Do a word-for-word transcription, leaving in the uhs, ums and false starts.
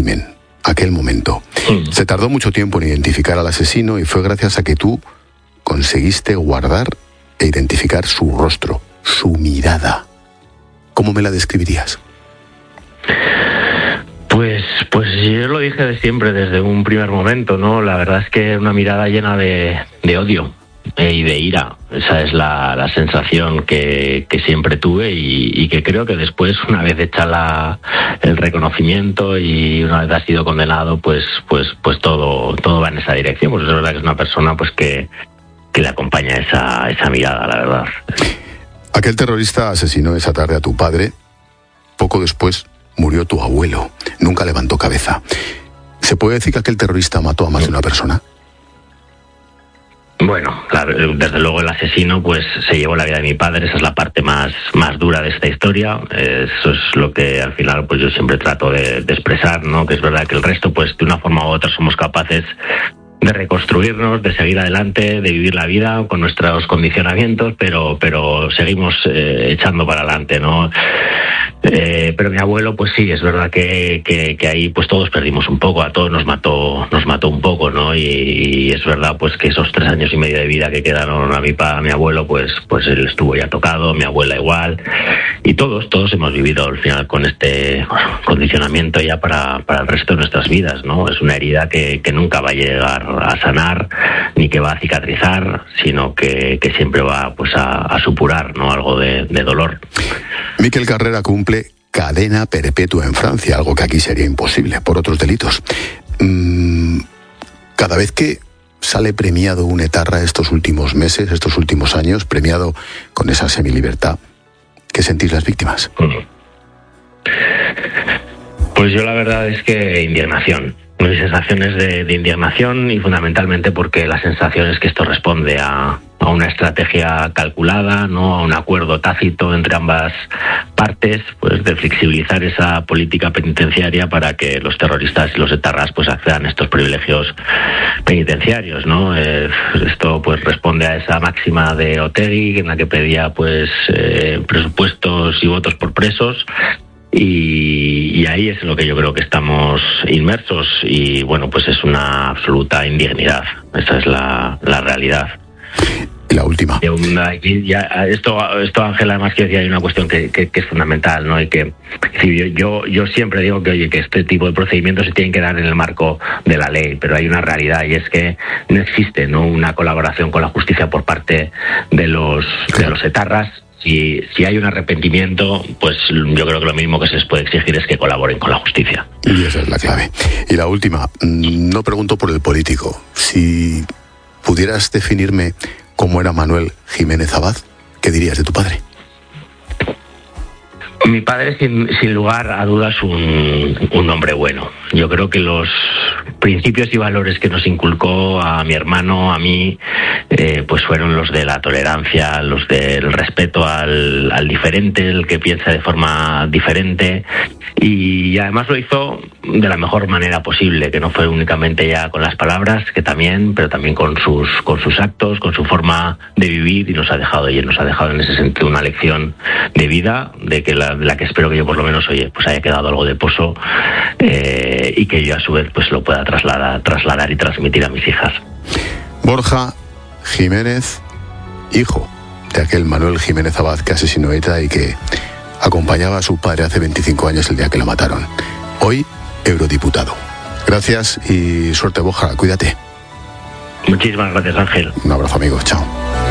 crimen, aquel momento. Mm. Se tardó mucho tiempo en identificar al asesino y fue gracias a que tú conseguiste guardar e identificar su rostro, su mirada. ¿Cómo me la describirías? Pues, pues yo lo dije de siempre, desde un primer momento, ¿no? La verdad es que una mirada llena de, de odio eh, y de ira. Esa es la, la sensación que, que siempre tuve y, y que creo que después, una vez hecha la, el reconocimiento y una vez ha sido condenado, pues, pues, pues todo, todo va en esa dirección. Pues es verdad que es una persona, pues que, que le acompaña esa, esa mirada, la verdad. Aquel terrorista asesinó esa tarde a tu padre. Poco después murió tu abuelo. Nunca levantó cabeza. ¿Se puede decir que aquel terrorista mató a más de una persona? Bueno, la, desde luego el asesino pues se llevó la vida de mi padre. Esa es la parte más, más dura de esta historia. Eso es lo que al final pues yo siempre trato de, de expresar, ¿no? Que es verdad que el resto pues de una forma u otra somos capaces de reconstruirnos, de seguir adelante, de vivir la vida con nuestros condicionamientos, pero pero seguimos eh, echando para adelante, ¿no? Eh, pero mi abuelo, pues sí, es verdad que, que, que ahí pues todos perdimos un poco, a todos nos mató nos mató un poco, ¿no? Y, y es verdad pues que esos tres años y medio de vida que quedaron a mi, a mi abuelo, pues pues él estuvo ya tocado, mi abuela igual, y todos, todos hemos vivido al final con este condicionamiento ya para, para el resto de nuestras vidas, ¿no? Es una herida que, que nunca va a llegar a sanar, ni que va a cicatrizar, sino que, que siempre va pues a, a supurar, ¿no? Algo de, de dolor. Miquel Carrera cumple cadena perpetua en Francia, algo que aquí sería imposible por otros delitos. Mm, cada vez que sale premiado un etarra estos últimos meses, estos últimos años, premiado con esa semilibertad, ¿qué sentís las víctimas? Pues yo la verdad es que indignación. Mis sensaciones de, de indignación y fundamentalmente porque la sensación es que esto responde a, a una estrategia calculada, no a un acuerdo tácito entre ambas partes, pues de flexibilizar esa política penitenciaria para que los terroristas y los etarras pues accedan a estos privilegios penitenciarios, ¿no? Eh, esto pues responde a esa máxima de Otegi en la que pedía pues eh, presupuestos y votos por presos. Y, y ahí es en lo que yo creo que estamos inmersos y bueno, pues es una absoluta indignidad. Esa es la, la realidad. Y la última. Ya, esto, esto Ángel, además que decía, hay una cuestión que, que, que es fundamental, ¿no? Y que yo, yo, yo siempre digo que oye que este tipo de procedimientos se tienen que dar en el marco de la ley, pero hay una realidad y es que no existe, ¿no? Una colaboración con la justicia por parte de los, de los etarras. Si, si hay un arrepentimiento, pues yo creo que lo mínimo que se les puede exigir es que colaboren con la justicia. Y esa es la clave. Y la última, no pregunto por el político. Si pudieras definirme cómo era Manuel Jiménez Abad, ¿qué dirías de tu padre? Mi padre, sin, sin lugar a dudas, un, un hombre bueno. Yo creo que los principios y valores que nos inculcó a mi hermano, a mí, eh, pues fueron los de la tolerancia, los del respeto al, al diferente, el que piensa de forma diferente. Y además lo hizo de la mejor manera posible, que no fue únicamente ya con las palabras, que también, pero también con sus, con sus actos, con su forma de vivir, y nos ha dejado, y nos ha dejado en ese sentido una lección de vida, de que la, de la que espero que yo por lo menos, oye, pues haya quedado algo de pozo, eh, y que yo a su vez pues lo pueda trasladar, trasladar y transmitir a mis hijas. Borja Jiménez, hijo de aquel Manuel Jiménez Abad que asesinó a ETA y que acompañaba a su padre hace veinticinco años el día que lo mataron. Hoy, eurodiputado. Gracias y suerte, Borja. Cuídate. Muchísimas gracias, Ángel. Un abrazo, amigo. Chao.